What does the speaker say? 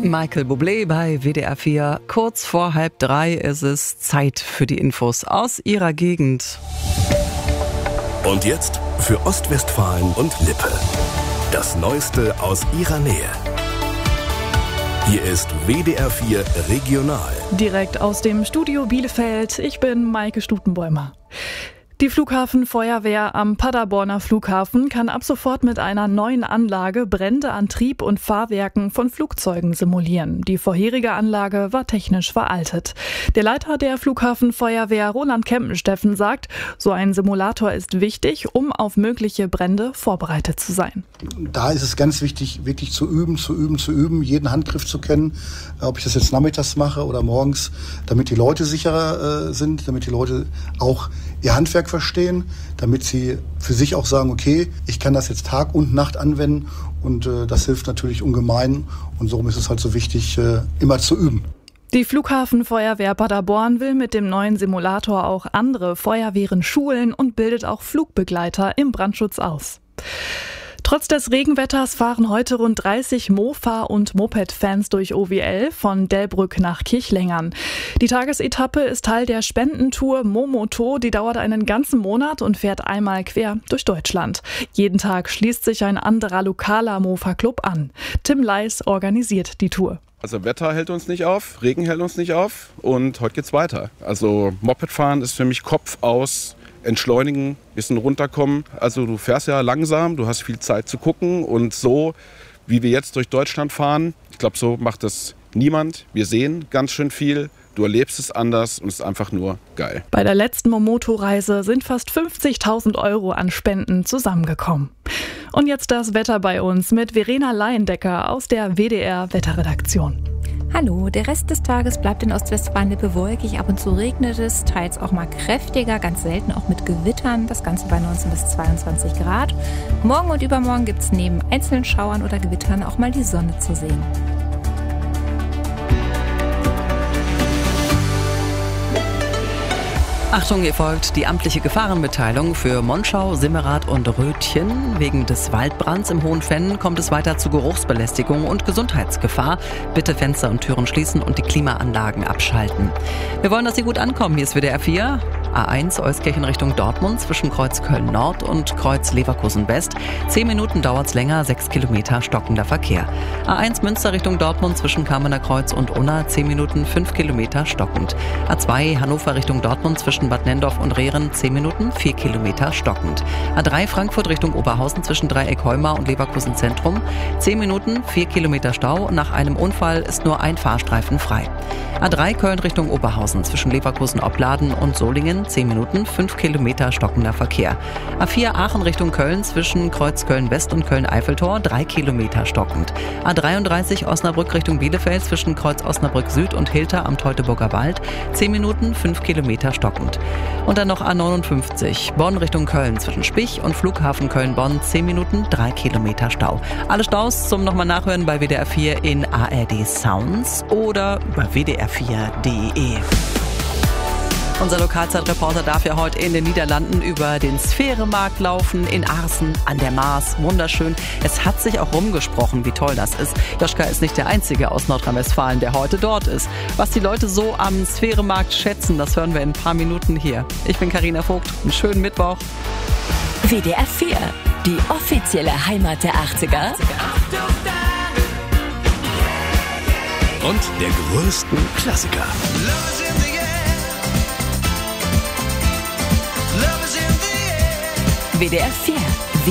Michael Bublé bei WDR 4. Kurz vor 2:30 ist es Zeit für die Infos aus Ihrer Gegend. Und jetzt für Ostwestfalen und Lippe. Das Neueste aus Ihrer Nähe. Hier ist WDR 4 Regional. Direkt aus dem Studio Bielefeld. Ich bin Maike Stutenbäumer. Die Flughafenfeuerwehr am Paderborner Flughafen kann ab sofort mit einer neuen Anlage Brände an Trieb- und Fahrwerken von Flugzeugen simulieren. Die vorherige Anlage war technisch veraltet. Der Leiter der Flughafenfeuerwehr, Roland Kempensteffen, sagt, so ein Simulator ist wichtig, um auf mögliche Brände vorbereitet zu sein. Da ist es ganz wichtig, wirklich zu üben, jeden Handgriff zu kennen, ob ich das jetzt nachmittags mache oder morgens, damit die Leute sicherer sind, damit die Leute auch ihr Handwerk verstehen, damit sie für sich auch sagen, okay, ich kann das jetzt Tag und Nacht anwenden und das hilft natürlich ungemein und darum ist es halt so wichtig, immer zu üben. Die Flughafenfeuerwehr Paderborn will mit dem neuen Simulator auch andere Feuerwehren schulen und bildet auch Flugbegleiter im Brandschutz aus. Trotz des Regenwetters fahren heute rund 30 Mofa- und Moped-Fans durch OWL von Delbrück nach Kirchlengern. Die Tagesetappe ist Teil der Spendentour Momoto, die dauert einen ganzen Monat und fährt einmal quer durch Deutschland. Jeden Tag schließt sich ein anderer lokaler Mofa-Club an. Tim Leis organisiert die Tour. Also Wetter hält uns nicht auf, Regen hält uns nicht auf und heute geht's weiter. Also Mopedfahren ist für mich Kopf aus, entschleunigen, bisschen runterkommen. Also du fährst ja langsam, du hast viel Zeit zu gucken und so, wie wir jetzt durch Deutschland fahren, ich glaube, so macht das niemand. Wir sehen ganz schön viel, du erlebst es anders und es ist einfach nur geil. Bei der letzten Momoto-Reise sind fast 50.000 € an Spenden zusammengekommen. Und jetzt das Wetter bei uns mit Verena Laiendecker aus der WDR-Wetterredaktion. Hallo, der Rest des Tages bleibt in Ostwestfalen-Lippe wolkig, ab und zu regnet es, teils auch mal kräftiger, ganz selten auch mit Gewittern, das Ganze bei 19 bis 22 Grad. Morgen und übermorgen gibt es neben einzelnen Schauern oder Gewittern auch mal die Sonne zu sehen. Achtung, hier folgt die amtliche Gefahrenmitteilung für Monschau, Simmerath und Rötchen. Wegen des Waldbrands im Hohenfenn kommt es weiter zu Geruchsbelästigung und Gesundheitsgefahr. Bitte Fenster und Türen schließen und die Klimaanlagen abschalten. Wir wollen, dass Sie gut ankommen. Hier ist WDR 4. A1 Euskirchen Richtung Dortmund zwischen Kreuz Köln-Nord und Kreuz Leverkusen-West. 10 Minuten dauert's länger, 6 Kilometer stockender Verkehr. A1 Münster Richtung Dortmund zwischen Kamener Kreuz und Unna, 10 Minuten, 5 Kilometer stockend. A2 Hannover Richtung Dortmund zwischen Bad Nendorf und Rehren, 10 Minuten, 4 Kilometer stockend. A3 Frankfurt Richtung Oberhausen zwischen Dreieck Heumar und Leverkusen Zentrum, 10 Minuten, 4 Kilometer Stau. Nach einem Unfall ist nur ein Fahrstreifen frei. A3 Köln Richtung Oberhausen zwischen Leverkusen Opladen und Solingen, 10 Minuten, 5 Kilometer stockender Verkehr. A4 Aachen Richtung Köln zwischen Kreuz Köln-West und Köln-Eiffeltor, 3 Kilometer stockend. A33 Osnabrück Richtung Bielefeld zwischen Kreuz Osnabrück Süd und Hilter am Teutoburger Wald, 10 Minuten, 5 Kilometer stockend. Und dann noch A59 Bonn Richtung Köln zwischen Spich und Flughafen Köln-Bonn, 10 Minuten, 3 Kilometer Stau. Alle Staus zum nochmal nachhören bei WDR 4 in ARD Sounds oder über WDR4.de. Unser Lokalzeitreporter darf ja heute in den Niederlanden über den Sphäremarkt laufen, in Aarsen an der Maas. Wunderschön. Es hat sich auch rumgesprochen, wie toll das ist. Joschka ist nicht der Einzige aus Nordrhein-Westfalen, der heute dort ist. Was die Leute so am Sphäremarkt schätzen, das hören wir in ein paar Minuten hier. Ich bin Carina Vogt. Einen schönen Mittwoch. WDR 4, die offizielle Heimat der 80er. Und der größten Klassiker. WDR 4.